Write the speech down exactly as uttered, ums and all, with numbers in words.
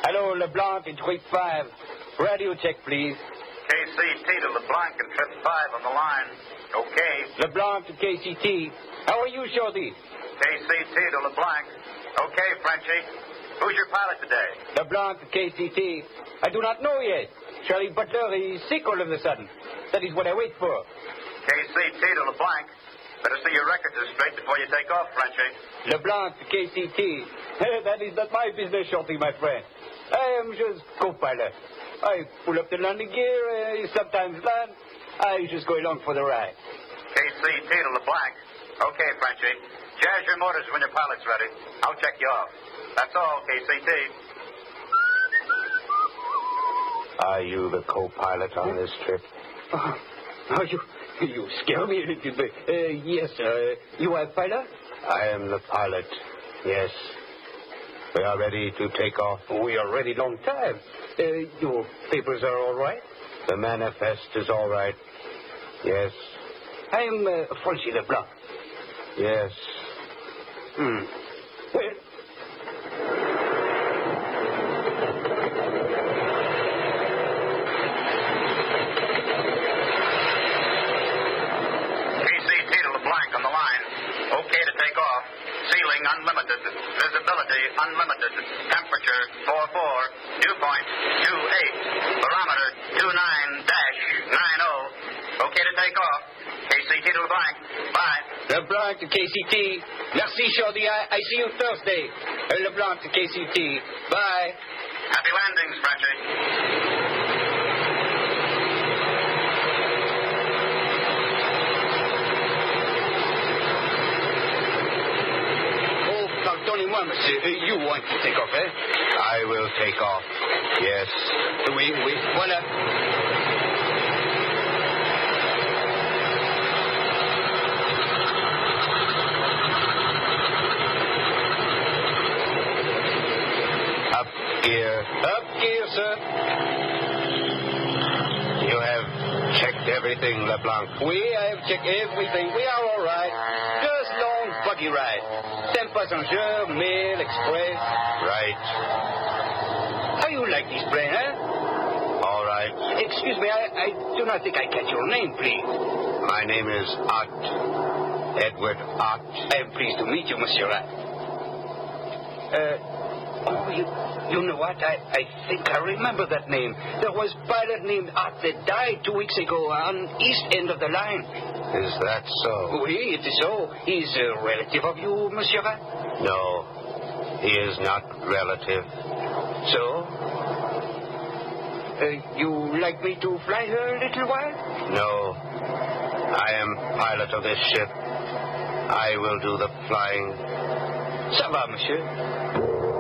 Hello, LeBlanc in Trip five. Radio check, please. K C T to LeBlanc and Trip five on the line. Okay. LeBlanc to K C T. How are you, Shorty? K C T to LeBlanc. Okay, Frenchie. Who's your pilot today? LeBlanc to K C T. I do not know yet. Charlie Butler is sick all of a sudden. That is what I wait for. K C T to LeBlanc. Better see your records are straight before you take off, Frenchie. LeBlanc to K C T. That is not my business, Shorty, my friend. I am just co-pilot. I pull up the landing gear, uh, sometimes land. I just go along for the ride. K C T to LeBlanc. Okay, Frenchie. Jazz your motors when your pilot's ready. I'll check you off. That's all, K C T. Are you the co-pilot on this trip? Oh, oh you, you scare me a little bit. Uh, yes, sir. You are pilot? I am the pilot, yes. We are ready to take off. We are ready long time. Uh, your papers are all right? The manifest is all right, yes. I am uh, Francis Leblanc. Yes. Hmm. Well, unlimited. Visibility unlimited. Temperature four four. Dew point two eight. Barometer two nine dash nine oh. Okay to take off. K C T to LeBlanc. Bye. LeBlanc to K C T. Merci, Shorty. I, I see you Thursday. Uh, LeBlanc to K C T. Bye. Happy landings, Frenchie. Pardonnez-moi, monsieur. Uh, you want to take off, eh? I will take off. Yes. Oui, oui. Voilà. Up gear. Up gear, sir. You have checked everything, LeBlanc. Oui, I have checked everything. We are all right. Just long buggy ride. Ten passengers, mail, express. Right. How you like this plane, eh? All right. Excuse me, I, I do not think I catch your name, please. My name is Ott. Edward Ott. I am pleased to meet you, Monsieur Ott. Uh, oh, you, you know what? I, I think I remember that name. There was a pilot named Ott that died two weeks ago on east end of the line. Is that so? Oui, it is so. He's a relative of you, Monsieur Ott? No, he is not relative. So? Uh, you like me to fly her a little while? No. I am pilot of this ship. I will do the flying. Ça va, monsieur.